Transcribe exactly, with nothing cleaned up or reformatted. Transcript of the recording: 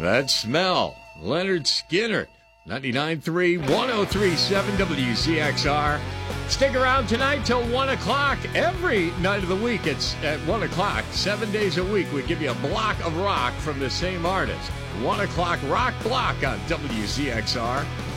That smell. Leonard Skinner. ninety-nine point three, one oh three point seven W Z X R. Stick around tonight till one o'clock. Every night of the week, it's at one o'clock. Seven days a week, we give you a block of rock from the same artist. one o'clock rock block on W Z X R.